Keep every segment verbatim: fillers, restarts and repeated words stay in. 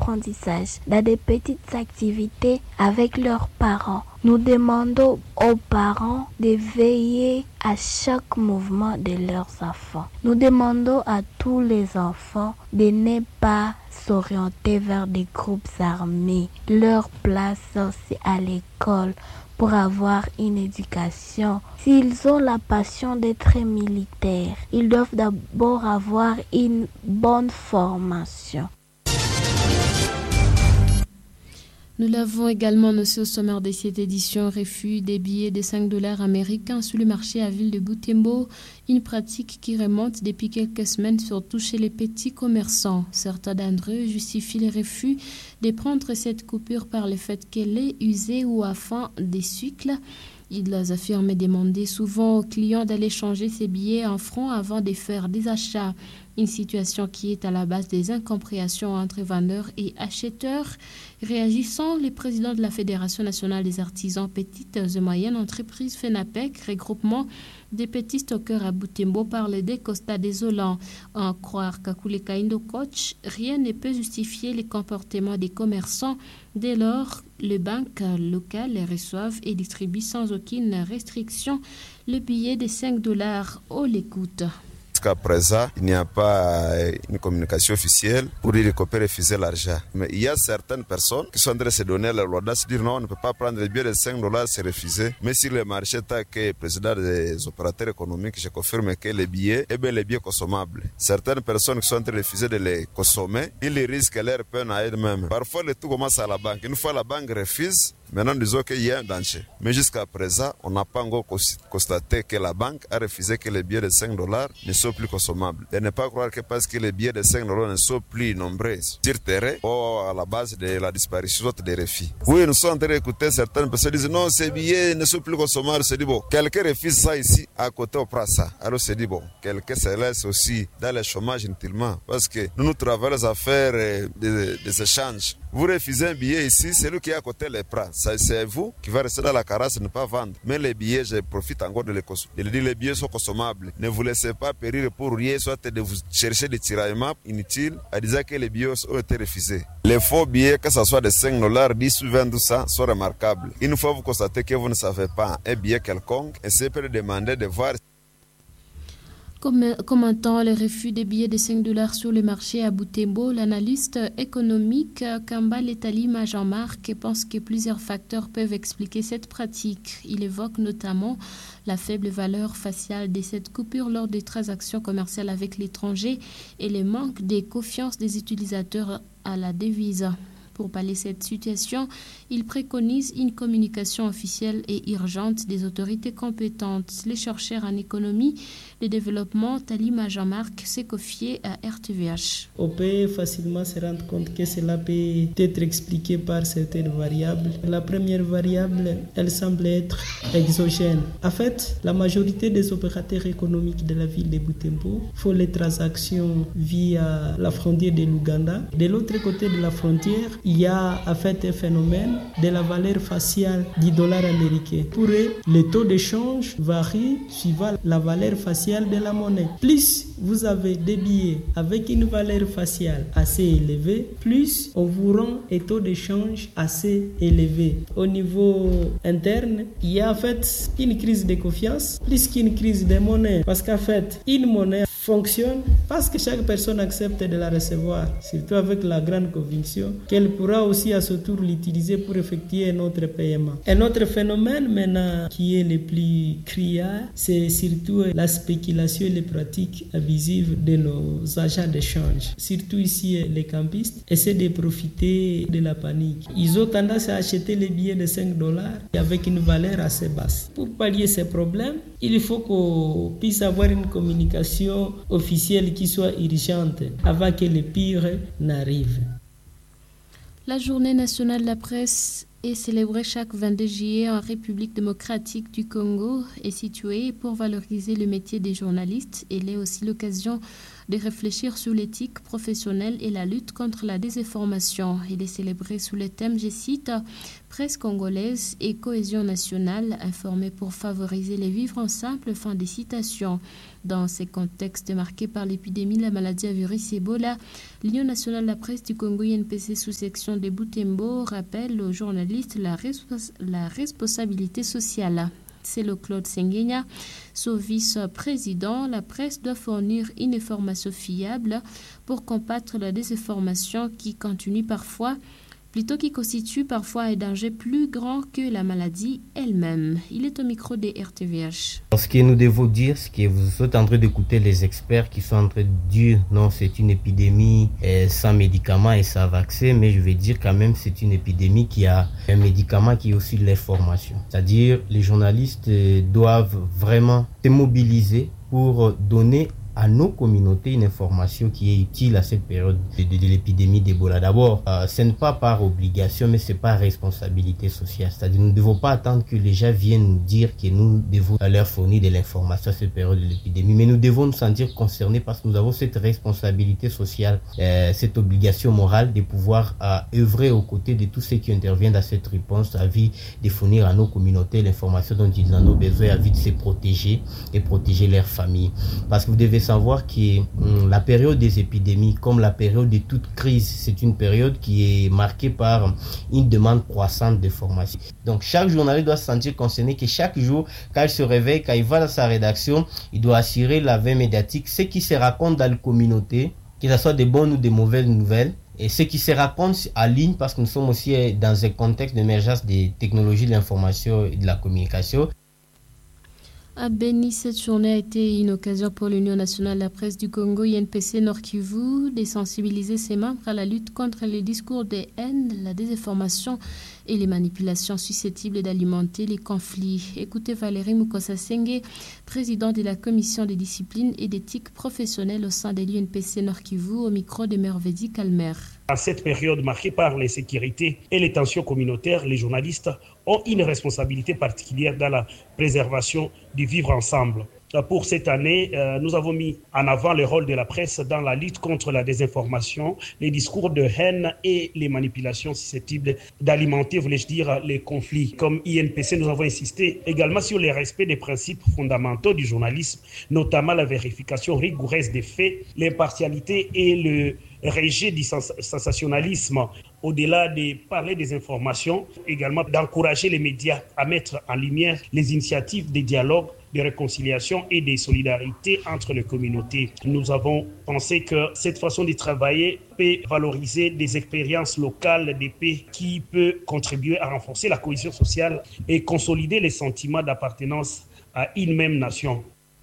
apprentissage, dans des petites activités avec leurs parents. Nous demandons aux parents de veiller à chaque mouvement de leurs enfants. Nous demandons à tous les enfants de ne pas s'orienter vers des groupes armés. Leur place, c'est à l'école pour avoir une éducation. S'ils ont la passion d'être militaires, ils doivent d'abord avoir une bonne formation. Nous l'avons également noté au sommaire de cette édition, refus des billets de cinq dollars américains sur le marché à ville de Butembo, une pratique qui remonte depuis quelques semaines, surtout chez les petits commerçants. Certains d'entre eux justifient le refus de prendre cette coupure par le fait qu'elle est usée ou à fin des cycles. Ils affirment demander souvent aux clients d'aller changer ces billets en francs avant de faire des achats. Une situation qui est à la base des incompréhensions entre vendeurs et acheteurs. Réagissant, le président de la Fédération nationale des artisans petites et moyennes entreprises FENAPEC, regroupement des petits stockeurs à Butembo, parle des constats désolants. En croire Kakule Kaindo Coach, rien ne peut justifier les comportements des commerçants. Dès lors, les banques locales les reçoivent et distribuent sans aucune restriction le billet de cinq dollars. On l'écoute. Jusqu'à présent, il n'y a pas une communication officielle pour dire qu'on peut refuser l'argent. Mais il y a certaines personnes qui sont en train de se donner l'audace de dire non, on ne peut pas prendre le billet de cinq dollars, c'est refusé. Mais sur le marché, tant que président des opérateurs économiques, je confirme que les billets est bien les billets consommables. Certaines personnes qui sont en train de refuser de les consommer, ils les risquent leur peine à elles-mêmes. Parfois, le tout commence à la banque. Une fois la banque refuse, maintenant, disons qu'il y a un danger. Mais jusqu'à présent, on n'a pas encore constaté que la banque a refusé que les billets de cinq dollars ne soient plus consommables. Et ne pas croire que parce que les billets de cinq dollars ne sont plus nombreux sur terrain ou à la base de la disparition des refus. Oui, nous sommes en train d'écouter certaines personnes qui disent non, ces billets ne sont plus consommables. C'est dit bon, quelqu'un refuse ça ici, à côté, on prend ça. Alors c'est dit bon, quelqu'un se laisse aussi dans le chômage inutilement. Parce que nous, nous travaillons les affaires des, des échanges. Vous refusez un billet ici, c'est lui qui est à côté les prend. C'est vous qui va rester dans la carasse et ne pas vendre. Mais les billets, je profite encore de les consommer. Je dis les billets sont consommables. Ne vous laissez pas périr pour rien, soit de vous chercher des tiraillements inutiles à dire que les billets ont été refusés. Les faux billets, que ce soit de cinq dollars, dix ou vingt, tout ça, sont remarquables. Une fois vous constatez que vous ne savez pas un billet quelconque, essayez de demander de voir. Commentant le refus des billets de cinq dollars sur le marché à Butembo, l'analyste économique Kamba Letalima Jean-Marc pense que plusieurs facteurs peuvent expliquer cette pratique. Il évoque notamment la faible valeur faciale de cette coupure lors des transactions commerciales avec l'étranger et le manque de confiance des utilisateurs à la devise. Pour pallier cette situation, il préconise une communication officielle et urgente des autorités compétentes. Les chercheurs en économie de développement, Talima Jean-Marc, s'est confié à R T V H. On peut facilement se rendre compte que cela peut être expliqué par certaines variables. La première variable, elle semble être exogène. En fait, la majorité des opérateurs économiques de la ville de Butembo font les transactions via la frontière de l'Ouganda. De l'autre côté de la frontière, il y a en fait un phénomène de la valeur faciale du dollar américain. Pour eux, le taux d'échange varie suivant la valeur faciale de la monnaie. Plus vous avez des billets avec une valeur faciale assez élevée, plus on vous rend un taux d'échange assez élevé. Au niveau interne, il y a en fait une crise de confiance plus qu'une crise de monnaie. Parce qu'en fait, une monnaie fonctionne parce que chaque personne accepte de la recevoir, surtout avec la grande conviction qu'elle pourra aussi à son tour l'utiliser pour effectuer un autre paiement. Un autre phénomène maintenant qui est le plus criard, c'est surtout la spéculation et les pratiques abusives de nos agents d'échange. Surtout ici, les campistes essaient de profiter de la panique. Ils ont tendance à acheter les billets de cinq dollars avec une valeur assez basse. Pour pallier ces problèmes, il faut qu'on puisse avoir une communication officielle qui soit urgente avant que le pire n'arrive. La journée nationale de la presse est célébrée chaque vingt-deux juillet en République démocratique du Congo et située pour valoriser le métier des journalistes. Elle est aussi l'occasion de réfléchir sur l'éthique professionnelle et la lutte contre la désinformation. Il est célébré sous le thème, je cite, « Presse congolaise et cohésion nationale, informée pour favoriser les vivre ensemble », fin des citations. Dans ces contextes marqués par l'épidémie de la maladie à virus Ebola, l'Union nationale de la presse du Congo I N P C sous-section de Butembo rappelle aux journalistes la, respons- la responsabilité sociale. C'est le Claude Sengenya, son vice-président. La presse doit fournir une information fiable pour combattre la désinformation qui continue parfois plutôt qui constitue parfois un danger plus grand que la maladie elle-même. Il est au micro des R T V H. Ce que nous devons dire, c'est que vous êtes en train d'écouter les experts qui sont en train de dire non, c'est une épidémie euh, sans médicaments et sans vaccin, mais je vais dire quand même c'est une épidémie qui a un médicament qui est aussi l'information. C'est-à-dire les journalistes euh, doivent vraiment se mobiliser pour donner à nos communautés une information qui est utile à cette période de, de, de l'épidémie d'Ebola. D'abord, euh, ce n'est pas par obligation, mais c'est par responsabilité sociale. C'est-à-dire, nous ne devons pas attendre que les gens viennent nous dire que nous devons leur fournir de l'information à cette période de l'épidémie, mais nous devons nous sentir concernés parce que nous avons cette responsabilité sociale, euh, cette obligation morale de pouvoir euh, œuvrer aux côtés de tous ceux qui interviennent dans cette réponse, à vie de fournir à nos communautés l'information dont ils en ont besoin, à vie de se protéger et protéger leurs familles. Parce que vous devez savoir que hum, la période des épidémies, comme la période de toute crise, c'est une période qui est marquée par une demande croissante de formation. Donc chaque journaliste doit se sentir concerné que chaque jour, quand il se réveille, quand il va dans sa rédaction, il doit assurer la veille médiatique, ce qui se raconte dans la communauté, que ce soit des bonnes ou des mauvaises nouvelles, et ce qui se raconte en ligne, parce que nous sommes aussi dans un contexte d'émergence des technologies de l'information et de la communication. À Beni, cette journée a été une occasion pour l'Union nationale de la presse du Congo, I N P C Nord Kivu, de sensibiliser ses membres à la lutte contre les discours de haine, la désinformation et les manipulations susceptibles d'alimenter les conflits. Écoutez Valérie Mukosa-Senge, présidente de la commission des disciplines et d'éthique professionnelle au sein de l'U N P C Nord Kivu, au micro de Mervedi Calmer. À cette période marquée par l'insécurité et les tensions communautaires, les journalistes ont une responsabilité particulière dans la préservation du vivre ensemble. Pour cette année, nous avons mis en avant le rôle de la presse dans la lutte contre la désinformation, les discours de haine et les manipulations susceptibles d'alimenter, voulais-je dire, les conflits. Comme I N P C, nous avons insisté également sur le respect des principes fondamentaux du journalisme, notamment la vérification rigoureuse des faits, l'impartialité et le rejet du sens- sensationnalisme. Au-delà de parler des informations, également d'encourager les médias à mettre en lumière les initiatives de dialogue, de réconciliation et de solidarité entre les communautés. Nous avons pensé que cette façon de travailler peut valoriser des expériences locales de paix qui peut contribuer à renforcer la cohésion sociale et consolider les sentiments d'appartenance à une même nation.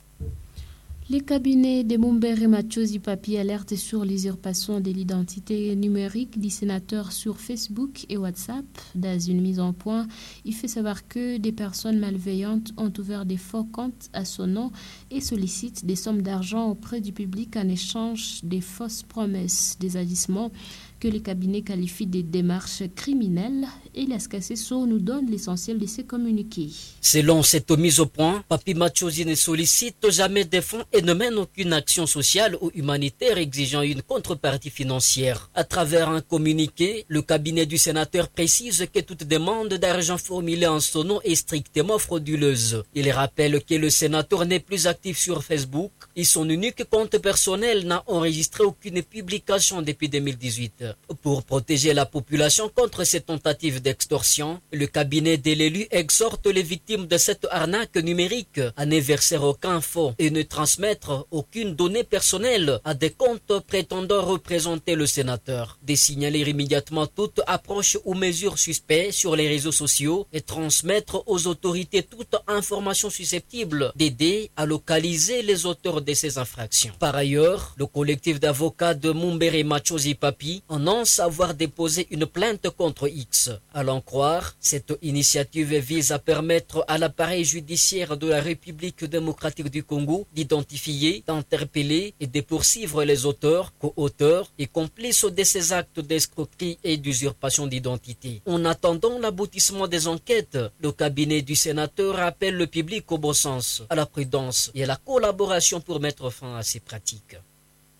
Les cabinets de Mumbere Matchozi Papi alertent sur l'usurpation de l'identité numérique du sénateur sur Facebook et WhatsApp. Dans une mise en point, il fait savoir que des personnes malveillantes ont ouvert des faux comptes à son nom et sollicitent des sommes d'argent auprès du public en échange des fausses promesses, des agissements que les cabinets qualifient de démarches criminelles. Et Laskasesso nous donne l'essentiel de ces communiqués. Selon cette mise au point, Papi Matchozi ne sollicite jamais des fonds et ne mène aucune action sociale ou humanitaire exigeant une contrepartie financière. À travers un communiqué, le cabinet du sénateur précise que toute demande d'argent formulée en son nom est strictement frauduleuse. Il rappelle que le sénateur n'est plus actif sur Facebook et son unique compte personnel n'a enregistré aucune publication depuis deux mille dix-huit. Pour protéger la population contre ces tentatives d'extorsion, le cabinet de l'élu exhorte les victimes de cette arnaque numérique à ne verser aucun fonds et ne transmettre aucune donnée personnelle à des comptes prétendant représenter le sénateur. De signaler immédiatement toute approche ou mesure suspecte sur les réseaux sociaux et transmettre aux autorités toute information susceptible d'aider à localiser les auteurs de ces infractions. Par ailleurs, le collectif d'avocats de Mumbere Matchozi Papi annonce avoir déposé une plainte contre X. À l'en croire, cette initiative vise à permettre à l'appareil judiciaire de la République démocratique du Congo d'identifier, d'interpeller et de poursuivre les auteurs, co-auteurs et complices de ces actes d'escroquerie et d'usurpation d'identité. En attendant l'aboutissement des enquêtes, le cabinet du sénateur appelle le public au bon sens, à la prudence et à la collaboration pour mettre fin à ces pratiques.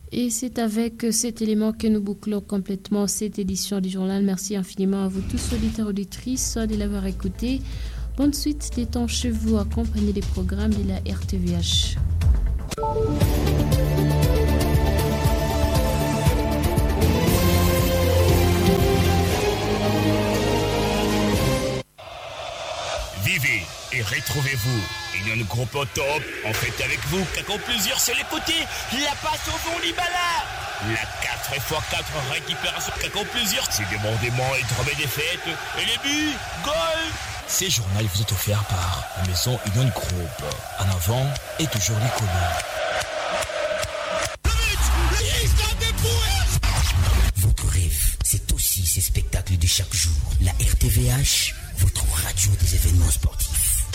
Et c'est avec cet élément que nous bouclons complètement cette édition du journal. Merci infiniment à vous tous, auditeurs et auditrices, de l'avoir écouté. Bonne suite des temps chez vous, accompagnés des programmes de la R T V H. Vivez et retrouvez-vous. Il y a un groupe au top, en fait avec vous, qu'accord plusieurs sur les côtés, la passe au fond Libala. La quatre fois quatre récupération, qu'accord plusieurs, c'est débordement et drôme des fêtes, et les buts, goal. Ces journaux vous est offert par la maison Union Group. En avant et toujours les communs. Votre rêve, c'est aussi ces spectacles de chaque jour. La R T V H, votre radio des événements sportifs.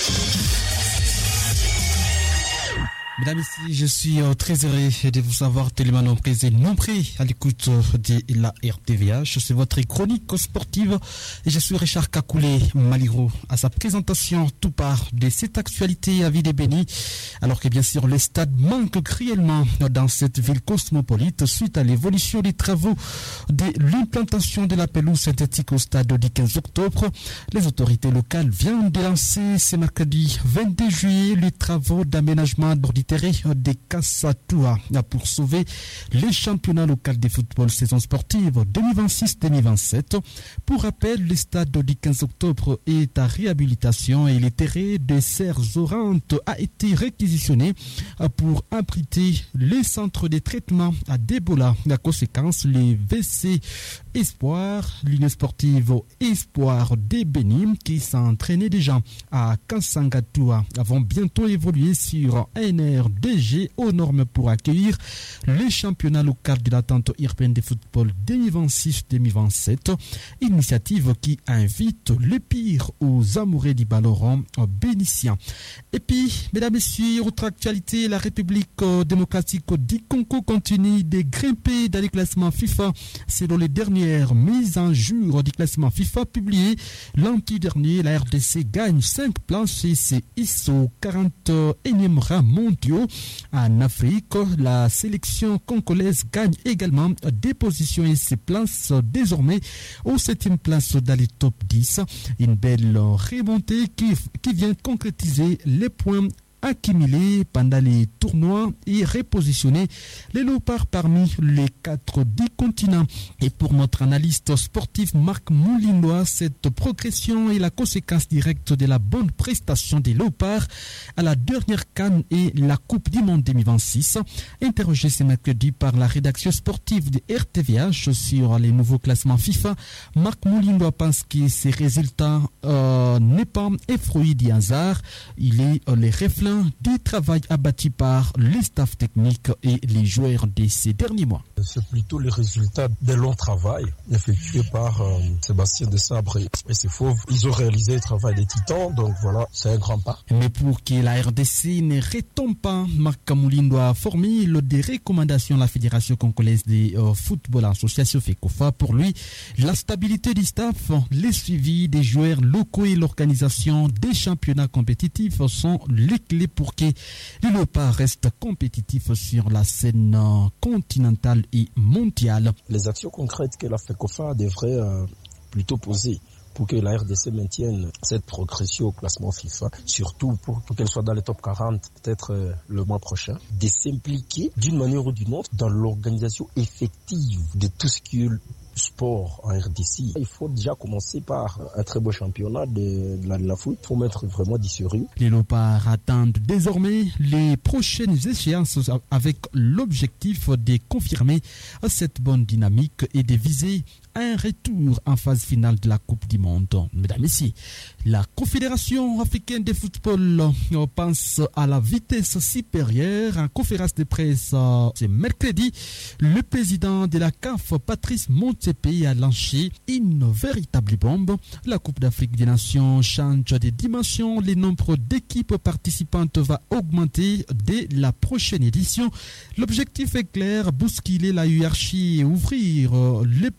Mesdames et messieurs, je suis euh, très heureux de vous avoir tellement nombreux et nombreux à l'écoute de la R T V H. C'est votre chronique sportive et je suis Richard Kakoulé Maliro. À sa présentation, tout part de cette actualité à vie des bénis. Alors que bien sûr, le stade manque cruellement dans cette ville cosmopolite suite à l'évolution des travaux de l'implantation de la pelouse synthétique au stade du quinze octobre. Les autorités locales viennent de lancer ce mercredi vingt-deux juillet les travaux d'aménagement d'ordinaire des Kassatua pour sauver les championnats locaux de football saison sportive deux mille vingt-six deux mille vingt-sept. Pour rappel, le stade du quinze octobre est à réhabilitation et le terrain de Serres-Orantes a été réquisitionné pour abriter les centres de traitement à d'Ebola. La conséquence, les V C Espoir, l'Union sportive Espoir des Bénin qui s'entraînait déjà à Kassangatua vont bientôt évoluer sur N R D G aux normes pour accueillir les championnats locaux de l'attente urbaine de football deux mille vingt-six deux mille vingt-sept. Initiative qui invite les pires aux amoureux du ballon rond bénitien. Et puis, mesdames et messieurs, autre actualité, la République démocratique du Congo continue de grimper dans les classements FIFA. Selon les dernières mises en jour du classement FIFA publié l'an dernier, la R D C gagne cinq places et c'est I S O quarante et unième rang mondiaux. En Afrique, la sélection congolaise gagne également des positions et se place désormais au septième place dans les top dix. Une belle remontée qui, qui vient concrétiser les points accumulés pendant les tournois et repositionner les léopards parmi les quatre du continent. Et pour notre analyste sportif Marc Moulindois, cette progression est la conséquence directe de la bonne prestation des léopards à la dernière CAN et la Coupe du Monde deux mille vingt-six. Interrogé ce mercredi par la rédaction sportive de R T V H sur les nouveaux classements FIFA, Marc Moulindois pense que ces résultats euh, n'est pas effrayé du hasard. Il est euh, les reflets du travail abattu par les staffs techniques et les joueurs de ces derniers mois. C'est plutôt le résultat d'un long travail effectué par euh, Sébastien Desabre et ses fauves. Ils ont réalisé le travail des titans, donc voilà, c'est un grand pas. Mais pour que la R D C ne retombe pas, Marc Moulindois formule des recommandations à la Fédération congolaise de euh, football, association FECOFA. Pour lui, la stabilité du staff, les suivis des joueurs locaux et l'organisation des championnats compétitifs sont les clés pour que les léopards restent compétitifs sur la scène continentale et mondiale. Les actions concrètes que la FECOFA devrait euh, plutôt poser pour que la R D C maintienne cette progression au classement FIFA, surtout pour, pour qu'elle soit dans le top quarante peut-être euh, le mois prochain, de s'impliquer d'une manière ou d'une autre dans l'organisation effective de tout ce qui est sport en R D C. Il faut déjà commencer par un très beau championnat de, de, la, de la foot. Il faut mettre vraiment du sérieux. Les léopards attendent désormais les prochaines échéances avec l'objectif de confirmer cette bonne dynamique et de viser un retour en phase finale de la Coupe du Monde. Mesdames et messieurs, la Confédération africaine de football pense à la vitesse supérieure. En conférence de presse ce mercredi, le président de la C A F, Patrice Motsepe, a lancé une véritable bombe. La Coupe d'Afrique des Nations change de dimension. Le nombre d'équipes participantes va augmenter dès la prochaine édition. L'objectif est clair, bousculer la hiérarchie et ouvrir les plus grands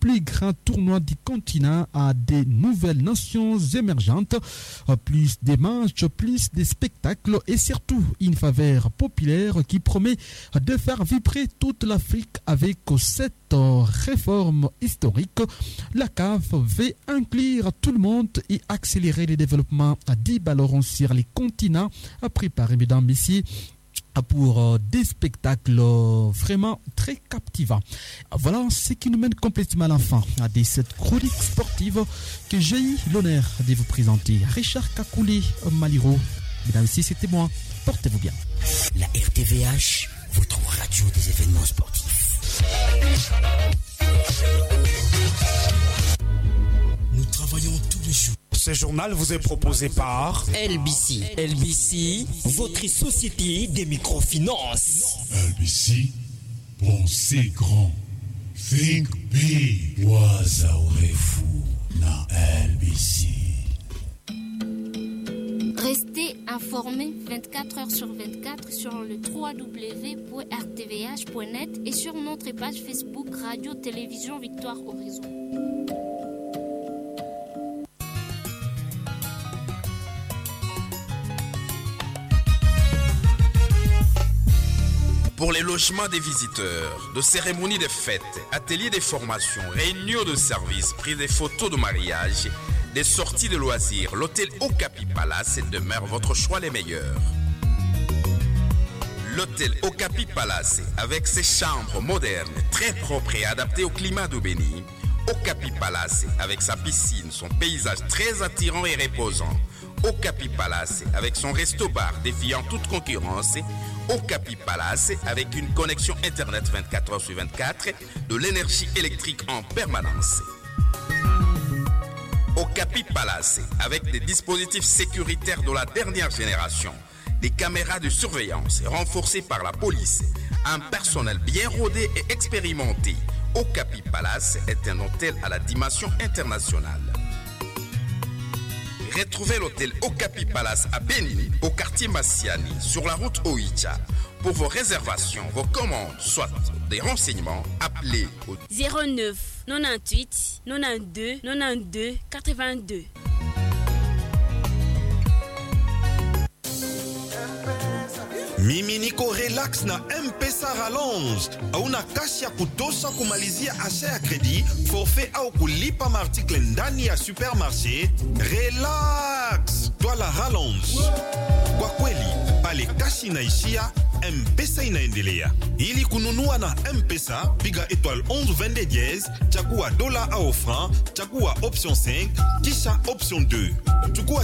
un tournoi du continent à des nouvelles nations émergentes, plus des matchs, plus des spectacles et surtout une faveur populaire qui promet de faire vibrer toute l'Afrique avec cette réforme historique. La C A F veut inclure tout le monde et accélérer le développement du ballon sur les continents, préparé, mesdames, messieurs, pour des spectacles vraiment très captivants. Voilà ce qui nous mène complètement à la fin de cette chronique sportive que j'ai eu l'honneur de vous présenter. Richard Kakoulé Maliro. Mesdames et messieurs, c'était moi. Portez-vous bien. La R T V H, votre radio des événements sportifs. Nous travaillons tous les jours. Ce journal vous est proposé par L B C. L B C, votre société des microfinances. L B C, pensez grand. Think big. Wazaorefu na L B C. Restez informés vingt-quatre heures sur vingt-quatre sur le w w w point r t v h point net et sur notre page Facebook Radio Télévision Victoire Horizon. Pour les logements des visiteurs, de cérémonies de fêtes, ateliers de formation, réunions de services, prises de photos de mariage, des sorties de loisirs, l'hôtel Okapi Palace demeure votre choix les meilleurs. L'hôtel Okapi Palace, avec ses chambres modernes, très propres et adaptées au climat d'Aubéni. Okapi Palace, avec sa piscine, son paysage très attirant et reposant. Okapi Palace, avec son resto-bar défiant toute concurrence. Okapi Palace, avec une connexion Internet vingt-quatre heures sur vingt-quatre, de l'énergie électrique en permanence. Okapi Palace, avec des dispositifs sécuritaires de la dernière génération, des caméras de surveillance renforcées par la police, un personnel bien rodé et expérimenté. Okapi Palace est un hôtel à la dimension internationale. Retrouvez l'hôtel Okapi Palace à Béni, au quartier Massiani, sur la route Oicha. Pour vos réservations, vos commandes, soit des renseignements, appelez au zéro neuf quatre-vingt-huit quatre-vingt-deux quatre-vingt-deux quatre-vingt-deux. Mimi niko relax na M-Pesa Rallonge. Hauna kashi ya kutosha kumalizia asha ya kredi, forfait au kulipa maartikle ndani ya supermarché. Relax, twala Rallonge. Kwa kweli, pale kashi inaishia, M-Pesa inaendelea. Ili kununua na M-Pesa, piga étoile onze vingt-deux dièse, chagua dola au franc, chagua option cinq, kisha option deux. Chukua